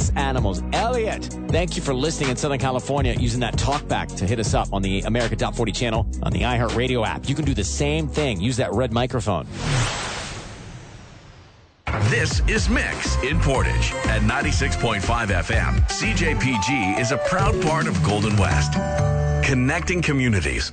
Yes, animals. Elliot, thank you for listening in Southern California using that talkback to hit us up on the America Top 40 channel on the iHeartRadio app. You can do the same thing. Use that red microphone. This is Mix in Portage at 96.5 FM. CJPG is a proud part of Golden West, connecting communities.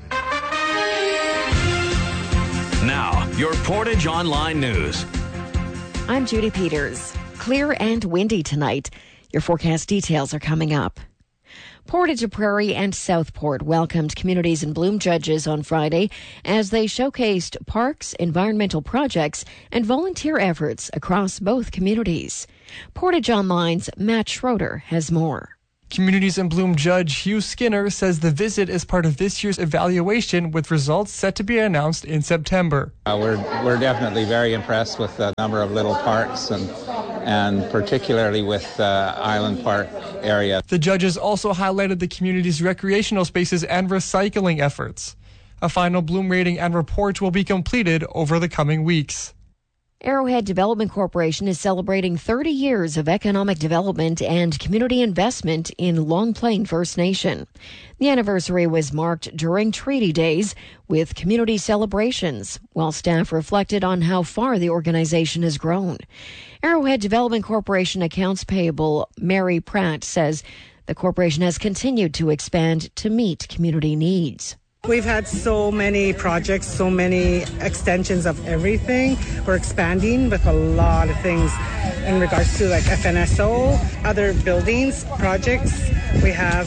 Now, your Portage Online News. I'm Judy Peters. Clear and windy tonight. Your forecast details are coming up. Portage Prairie and Southport welcomed Communities in Bloom judges on Friday as they showcased parks, environmental projects, and volunteer efforts across both communities. Portage Online's Matt Schroeder has more. Communities in Bloom Judge Hugh Skinner says the visit is part of this year's evaluation with results set to be announced in September. We're definitely very impressed with the number of little parks and particularly with Island Park area. The judges also highlighted the community's recreational spaces and recycling efforts. A final Bloom rating and report will be completed over the coming weeks. Arrowhead Development Corporation is celebrating 30 years of economic development and community investment in Long Plain First Nation. The anniversary was marked during Treaty Days with community celebrations, while staff reflected on how far the organization has grown. Arrowhead Development Corporation accounts payable Mary Pratt says the corporation has continued to expand to meet community needs. We've had so many projects, so many extensions of everything. We're expanding with a lot of things in regards to like FNSO, other buildings, projects. We have,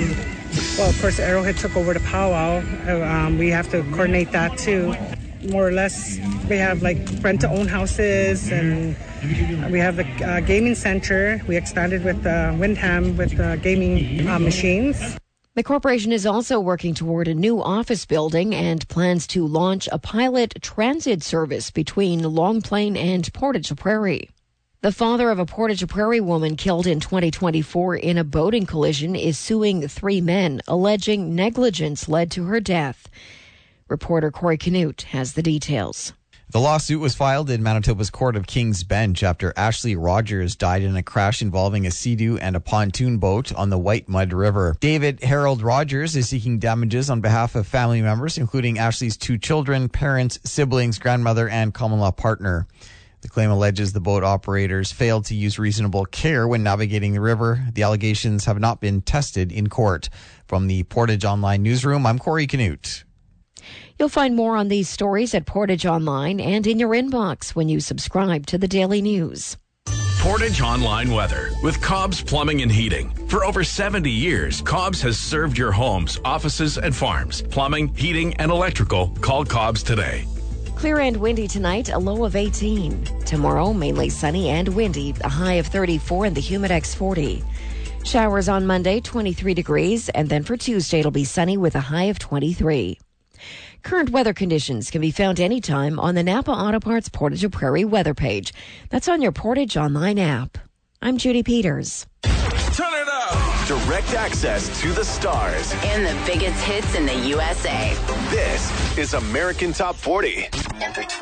of course, Arrowhead took over the powwow. We have to coordinate that too. More or less, we have like rent-to-own houses, and we have the gaming center. We expanded with Windham with gaming machines. The corporation is also working toward a new office building and plans to launch a pilot transit service between Long Plain and Portage Prairie. The father of a Portage Prairie woman killed in 2024 in a boating collision is suing 3 men, alleging negligence led to her death. Reporter Corey Canute has the details. The lawsuit was filed in Manitoba's Court of King's Bench after Ashley Rogers died in a crash involving a Sea-Doo and a pontoon boat on the White Mud River. David Harold Rogers is seeking damages on behalf of family members, including Ashley's 2 children, parents, siblings, grandmother, and common-law partner. The claim alleges the boat operators failed to use reasonable care when navigating the river. The allegations have not been tested in court. From the Portage Online newsroom, I'm Corey Canute. You'll find more on these stories at Portage Online and in your inbox when you subscribe to the Daily News. Portage Online weather with Cobb's Plumbing and Heating. For over 70 years, Cobb's has served your homes, offices, and farms. Plumbing, heating, and electrical. Call Cobb's today. Clear and windy tonight, a low of 18. Tomorrow, mainly sunny and windy, a high of 34 and the Humidex 40. Showers on Monday, 23 degrees, and then for Tuesday, it'll be sunny with a high of 23. Current weather conditions can be found anytime on the Napa Auto Parts Portage Prairie weather page. That's on your Portage Online app. I'm Judy Peters. Turn it up! Direct access to the stars. And the biggest hits in the USA. This is American Top 40. Number 20.